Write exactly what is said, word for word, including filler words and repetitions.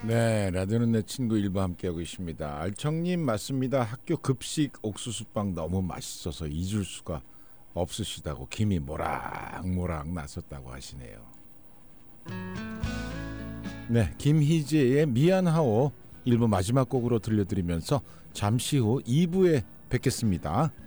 네, 라디오는 내 친구 일부 함께하고 있습니다. 알청님 맞습니다. 학교 급식 옥수수빵 너무 맛있어서 잊을 수가 없으시다고 김이 모락모락 났었다고 하시네요. 네, 김희재의 미안하오 일 부 마지막 곡으로 들려드리면서 잠시 후 이 부에 뵙겠습니다.